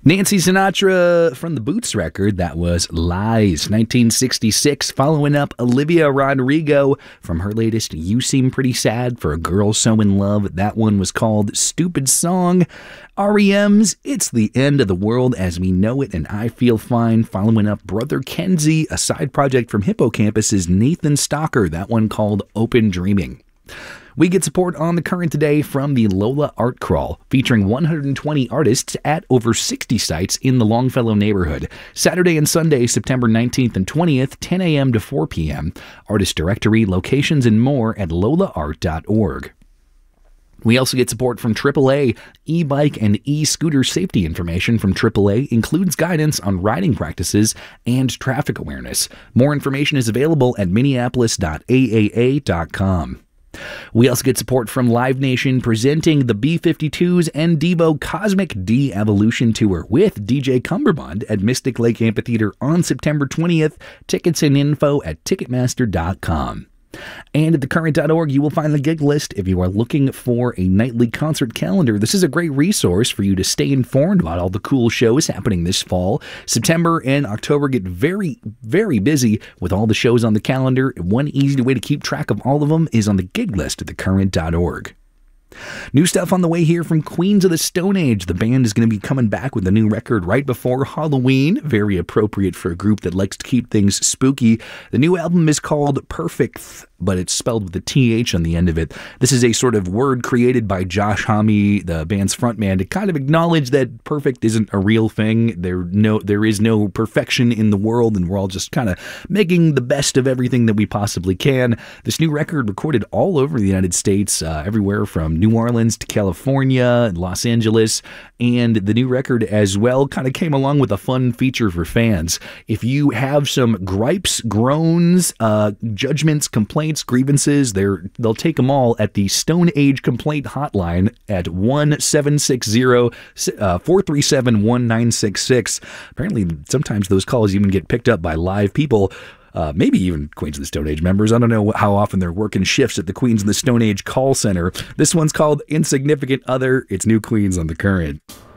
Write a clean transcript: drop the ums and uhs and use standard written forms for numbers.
Nancy Sinatra from the Boots record, that was Lies, 1966, following up Olivia Rodrigo from her latest You Seem Pretty Sad for a Girl So in Love. That one was called Stupid Song. REM's It's the End of the World as We Know It and I Feel Fine, following up Brother Kenzie, a side project from Hippocampus's Nathan Stalker, that one called Open Dreaming. We get support on The Current today from the Lola Art Crawl, featuring 120 artists at over 60 sites in the Longfellow neighborhood. Saturday and Sunday, September 19th and 20th, 10 a.m. to 4 p.m. Artist directory, locations, and more at lolaart.org. We also get support from AAA. E-bike and e-scooter safety information from AAA includes guidance on riding practices and traffic awareness. More information is available at minneapolis.aaa.com. We also get support from Live Nation presenting the B-52s and Devo Cosmic De-Evolution Tour with DJ Cumberbund at Mystic Lake Amphitheater on September 20th. Tickets and info at Ticketmaster.com. And at thecurrent.org, you will find the gig list if you are looking for a nightly concert calendar. This is a great resource for you to stay informed about all the cool shows happening this fall. September and October get very, very busy with all the shows on the calendar. One easy way to keep track of all of them is on the gig list at thecurrent.org. New stuff on the way here from Queens of the Stone Age. The band is going to be coming back with a new record right before Halloween. Very appropriate for a group that likes to keep things spooky. The new album is called Perfect, but it's spelled with a TH on the end of it. This is a sort of word created by Josh Homme, the band's frontman, to kind of acknowledge that perfect isn't a real thing. There is no perfection in the world, and we're all just kind of making the best of everything that we possibly can. This new record recorded all over the United States, everywhere from New Orleans to California and Los Angeles, and the new record as well kind of came along with a fun feature for fans. If you have some gripes, groans, judgments, complaints, grievances, they'll take them all at the Stone Age Complaint Hotline at 1-760-437-1966. Apparently, sometimes those calls even get picked up by live people. Maybe even Queens of the Stone Age members. I don't know how often they're working shifts at the Queens of the Stone Age call center. This one's called Insignificant Other. It's New Queens on The Current.